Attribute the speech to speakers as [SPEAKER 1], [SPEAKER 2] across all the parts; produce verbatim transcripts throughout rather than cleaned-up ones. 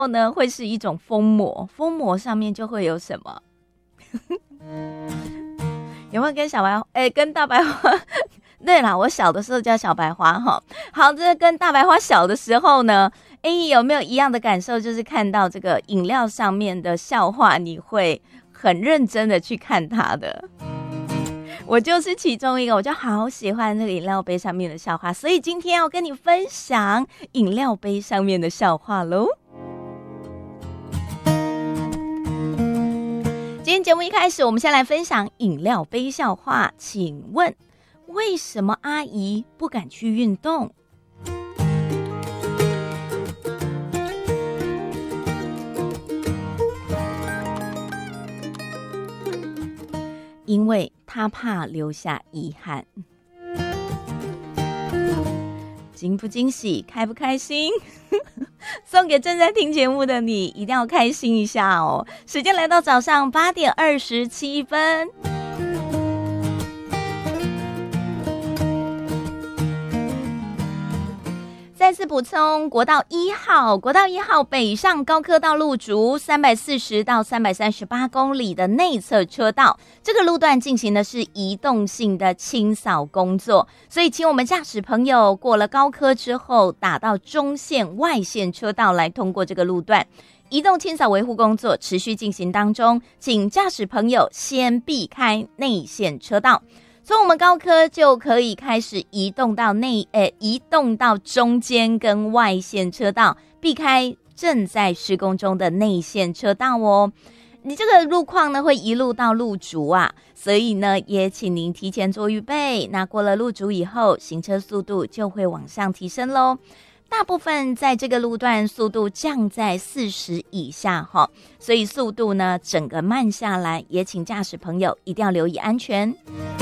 [SPEAKER 1] 呢会是一种封膜，封膜上面就会有什么？有没有跟小白哎、欸、跟大白花？对啦，我小的时候叫小白花哈。好，这跟大白花小的时候呢，哎，有没有一样的感受？就是看到这个饮料上面的笑话，你会很认真的去看它的。我就是其中一个，我就好喜欢那个饮料杯上面的笑话，所以今天要跟你分享饮料杯上面的笑话咯。今天节目一开始，我们先来分享饮料杯笑话。请问，为什么阿姨不敢去运动？因为她怕留下遗憾。惊不惊喜，开不开心？送给正在听节目的你，一定要开心一下哦！时间来到早上八点二十七分。再次补充，国道一号，国道一号北上高科道路竹三百四十到三百三十八公里的内侧车道，这个路段进行的是移动性的清扫工作，所以请我们驾驶朋友过了高科之后，打到中线外线车道来通过这个路段。移动清扫维护工作持续进行当中，请驾驶朋友先避开内线车道。从我们高科就可以开始移动到内，诶，移动到中间跟外线车道，避开正在施工中的内线车道哦。你这个路况呢，会一路到路竹啊，所以呢，也请您提前做预备。那过了路竹以后，行车速度就会往上提升咯。大部分在这个路段速度降在四十以下哈，所以速度呢整个慢下来，也请驾驶朋友一定要留意安全。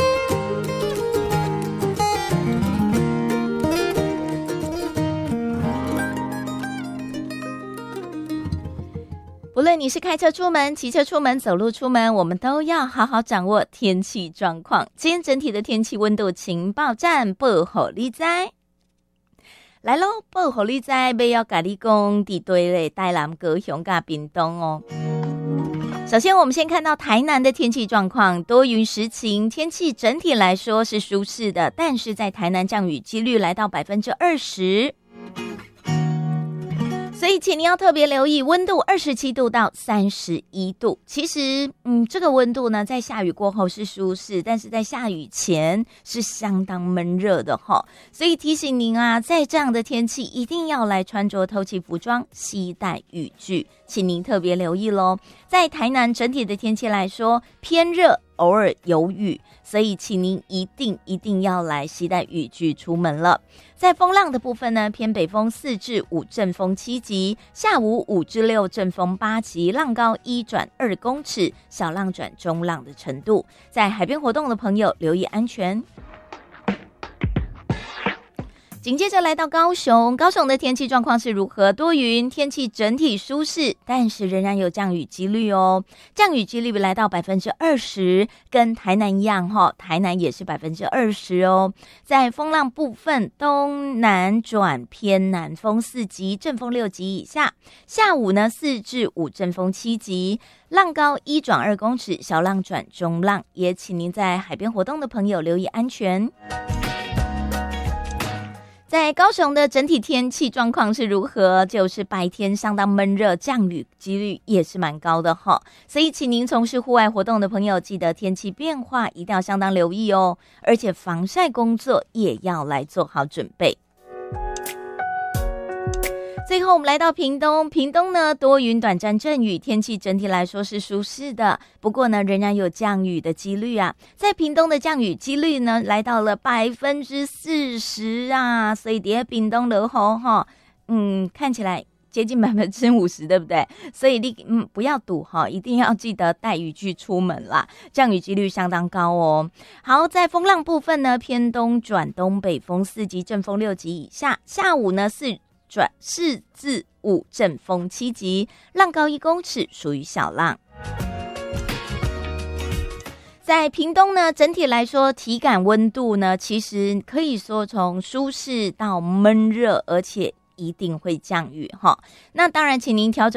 [SPEAKER 1] 无论你是开车出门、骑车出门、走路出门，我们都要好好掌握天气状况。今天整体的天气温度情报站报给你知。来咯，报给你知，要跟你讲地对嘞，台南、高雄跟屏东哦。首先，我们先看到台南的天气状况，多云时晴，天气整体来说是舒适的，但是在台南降雨几率来到百分之二十。所以请您要特别留意温度二十七度到三十一度。其实嗯，这个温度呢在下雨过后是舒适，但是在下雨前是相当闷热的齁。所以提醒您啊，在这样的天气一定要来穿着透气服装，携带雨具，请您特别留意咯。在台南整体的天气来说偏热，偶尔有雨，所以请您一定一定要来携带雨具出门了。在风浪的部分呢，偏北风四至五，阵风七级，下午五至六，阵风八级，浪高一转二公尺，小浪转中浪的程度。在海边活动的朋友留意安全。紧接着来到高雄，高雄的天气状况是如何？多云，天气整体舒适，但是仍然有降雨几率哦。降雨几率来到百分之二十，跟台南一样哈、哦，台南也是百分之二十哦。在风浪部分，东南转偏南风四级，阵风六级以下。下午呢，四至五，阵风七级，浪高一转二公尺，小浪转中浪。也请您在海边活动的朋友留意安全。在高雄的整体天气状况是如何？就是白天相当闷热，降雨几率也是蛮高的齁。所以请您从事户外活动的朋友，记得天气变化一定要相当留意哦，而且防晒工作也要来做好准备。最后我们来到屏东，屏东呢多云短暂阵雨，天气整体来说是舒适的，不过呢仍然有降雨的几率啊。在屏东的降雨几率呢来到了百分之四十啊，所以在屏东落雨哈，嗯，看起来接近百分之五十，对不对？所以你嗯不要赌哈，一定要记得带雨具出门啦，降雨几率相当高哦。好，在风浪部分呢，偏东转东北风四级，阵风六级以下。下午呢四转四至五，阵风七级，浪高一公尺，属于小浪。在屏东呢，整体来说体感温度呢，其实可以说从舒适到闷热，而且一定会降雨哈。那当然请您调整